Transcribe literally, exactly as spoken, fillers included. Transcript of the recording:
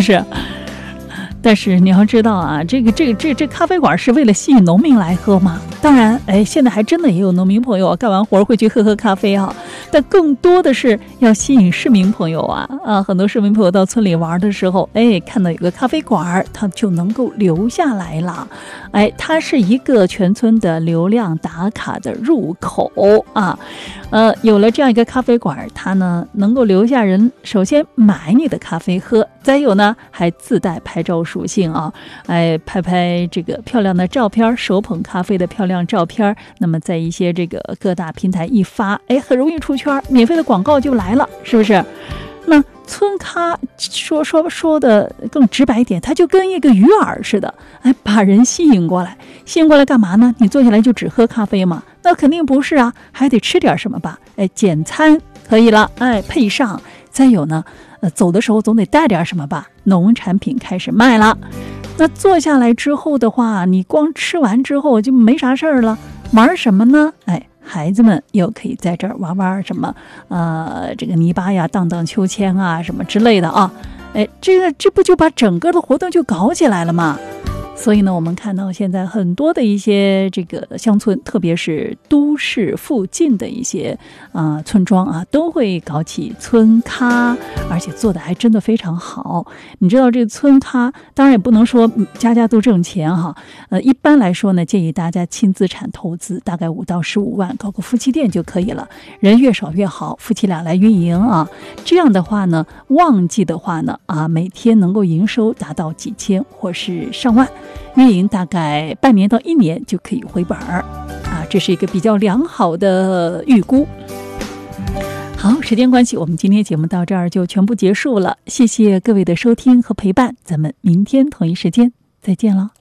是？但是你要知道啊，这个这个这这咖啡馆是为了吸引农民来喝吗？当然，哎，现在还真的也有农民朋友啊，干完活会去喝喝咖啡啊。但更多的是要吸引市民朋友啊啊！很多市民朋友到村里玩的时候，哎，看到有个咖啡馆，他就能够留下来了。哎，它是一个全村的流量打卡的入口啊。呃，有了这样一个咖啡馆，它呢能够留下人，首先买你的咖啡喝，再有呢还自带拍照属性啊，哎，拍拍这个漂亮的照片，手捧咖啡的漂亮照片，那么在一些这个各大平台一发，哎，很容易出圈，免费的广告就来了，是不是？那村咖说说说的更直白一点，它就跟一个鱼饵似的，哎，把人吸引过来，吸引过来干嘛呢？你坐下来就只喝咖啡吗？那肯定不是啊，还得吃点什么吧？哎，简餐可以了，哎，配上，再有呢，呃，走的时候总得带点什么吧？农产品开始卖了。那坐下来之后的话，你光吃完之后就没啥事儿了，玩什么呢？哎。孩子们又可以在这儿玩玩什么，呃，这个泥巴呀、荡荡秋千啊，什么之类的啊，哎，这个这不就把整个的活动就搞起来了吗？所以呢，我们看到现在很多的一些这个乡村，特别是都市附近的一些啊、呃、村庄啊，都会搞起村咖，而且做的还真的非常好。你知道这个村咖，当然也不能说家家都挣钱哈。呃，一般来说呢，建议大家轻资产投资，大概五到十五万，搞个夫妻店就可以了。人越少越好，夫妻俩来运营啊。这样的话呢，旺季的话呢，啊，每天能够营收达到几千或是上万。运营大概半年到一年就可以回本儿，啊，这是一个比较良好的预估。好，时间关系，我们今天节目到这儿就全部结束了，谢谢各位的收听和陪伴，咱们明天同一时间再见了。